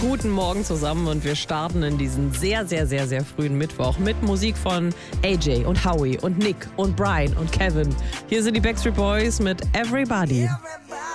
Guten Morgen zusammen und wir starten in diesen sehr, sehr, sehr, sehr frühen Mittwoch mit Musik von AJ und Howie und Nick und Brian und Kevin. Hier sind die Backstreet Boys mit Everybody.